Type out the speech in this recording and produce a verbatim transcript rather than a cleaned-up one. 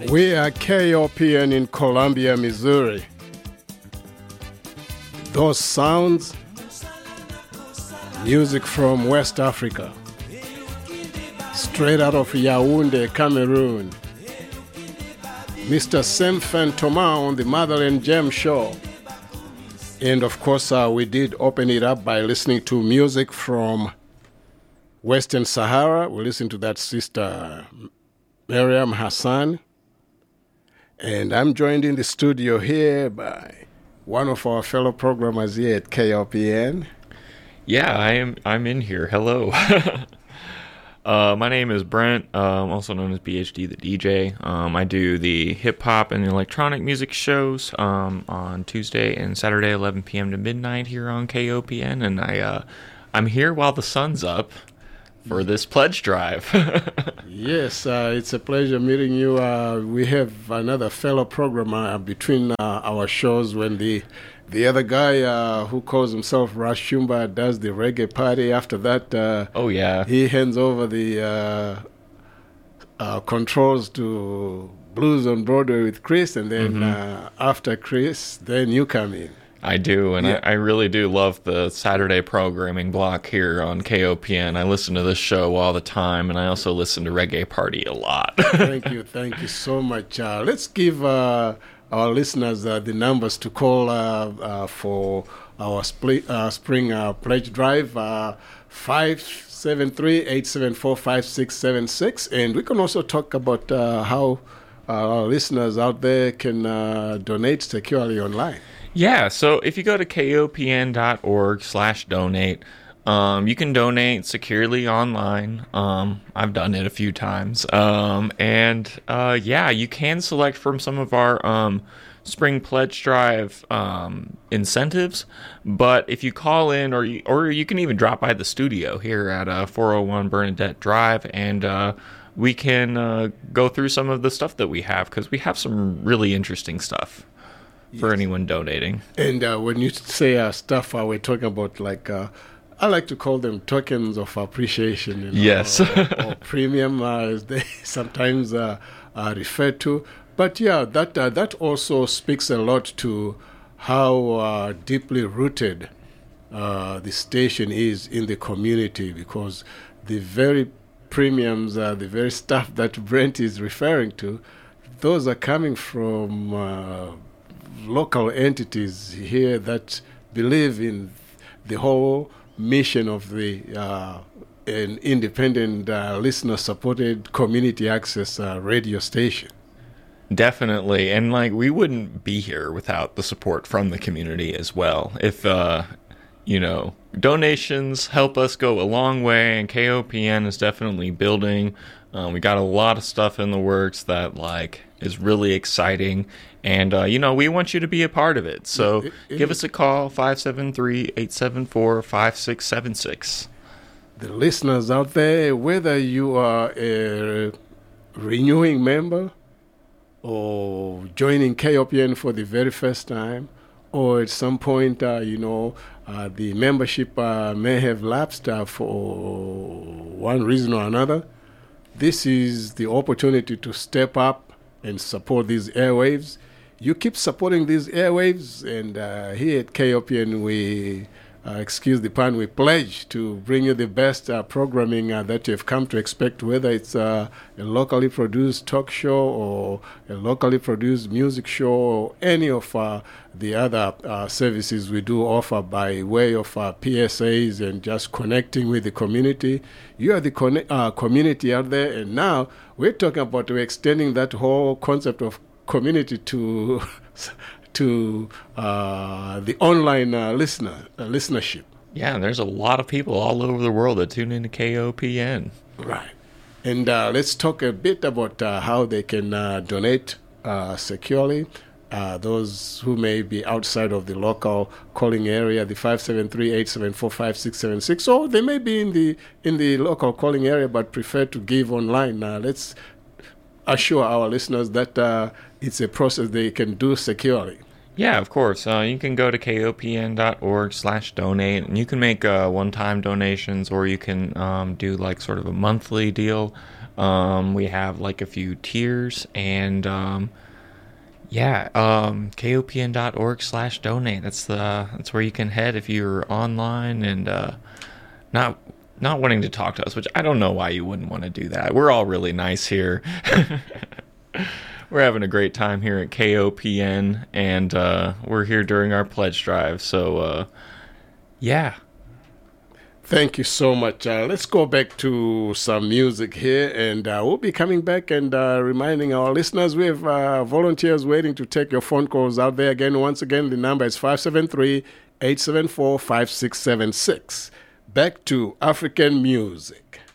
We are K O P N in Columbia, Missouri. Those sounds, music from West Africa, straight out of Yaoundé, Cameroon. Mister Semphen Thomas on the Motherland Gem Show. And of course, uh, we did open it up by listening to music from Western Sahara. We listened to that sister Miriam Hassan. And I'm joined in the studio here by one of our fellow programmers here at K O P N. Yeah, I am. I'm in here. Hello. uh, my name is Brent, um, also known as B H D the D J. Um, I do the hip hop and electronic music shows um, on Tuesday and Saturday, eleven p.m. to midnight here on K O P N, and I uh, I'm here while the sun's up for this pledge drive. Yes, uh, it's a pleasure meeting you. Uh, we have another fellow programmer between uh, our shows when the the other guy uh, who calls himself Rush Shumba does the reggae party. After that, uh, oh yeah, he hands over the uh, uh, controls to Blues on Broadway with Chris, and then mm-hmm. uh, after Chris, then you come in. I do, and yeah. I, I really do love the Saturday programming block here on K O P N. I listen to this show all the time, and I also listen to Reggae Party a lot. Thank you, thank you so much. Uh, let's give uh, our listeners uh, the numbers to call uh, uh, for our split, uh, spring uh, pledge drive, uh, five seven three, eight seven four, five six seven six. And we can also talk about uh, how uh, our listeners out there can uh, donate securely online. Yeah, so if you go to kopn.org slash donate, um, you can donate securely online. Um, I've done it a few times. Um, and uh, yeah, you can select from some of our um, Spring Pledge Drive um, incentives. But if you call in, or you, or you can even drop by the studio here at uh, four oh one Bernadette Drive, and uh, we can uh, go through some of the stuff that we have, because we have some really interesting stuff. For yes. anyone donating. And uh, when you say uh, stuff, uh, we're talking about, like, uh, I like to call them tokens of appreciation. You know, yes. or, or premium, uh, as they sometimes uh, are referred to. But yeah, that uh, that also speaks a lot to how uh, deeply rooted uh, the station is in the community, because the very premiums, uh, the very stuff that Brent is referring to, those are coming from Uh, local entities here that believe in the whole mission of the uh, an independent, uh, listener-supported community access uh, radio station. Definitely, and like we wouldn't be here without the support from the community as well. If uh, you know, donations help us go a long way, and K O P N is definitely building. Um, we got a lot of stuff in the works that like is really exciting, and uh, you know, we want you to be a part of it. So it, it, give us a call, five seven three, eight seven four, five six seven six. The listeners out there, whether you are a renewing member or joining K O P N for the very first time, or at some point, uh, you know, uh, the membership uh, may have lapsed uh, for one reason or another, this is the opportunity to step up and support these airwaves. You keep supporting these airwaves, and uh, here at K O P N, we, uh, excuse the pun, we pledge to bring you the best uh, programming uh, that you've come to expect, whether it's uh, a locally produced talk show or a locally produced music show or any of uh, the other uh, services we do offer by way of uh, P S As and just connecting with the community. You are the con- uh, community out there, and now we're talking about extending that whole concept of community to to uh, the online uh, listener uh, listenership. Yeah, there's a lot of people all over the world that tune into K O P N. Right. And uh, let's talk a bit about uh, how they can uh, donate uh, securely. Uh, those who may be outside of the local calling area, the five seven three, eight seven four, five six seven six, or they may be in the in the local calling area but prefer to give online. Uh, let's assure our listeners that uh, it's a process they can do securely. Yeah, of course. Uh, you can go to kopn.org slash donate, and you can make uh, one-time donations, or you can um, do like sort of a monthly deal. Um, we have like a few tiers, and um, yeah, um, kopn.org slash donate. That's the that's where you can head if you're online and uh, not not wanting to talk to us. Which I don't know why you wouldn't want to do that. We're all really nice here. We're having a great time here at K O P N, and uh, we're here during our pledge drive. So, uh, yeah. Thank you so much. Uh, let's go back to some music here, and uh, we'll be coming back and uh, reminding our listeners we have uh, volunteers waiting to take your phone calls out there. Again, once again, the number is five seven three, eight seven four, five six seven six. Back to African music.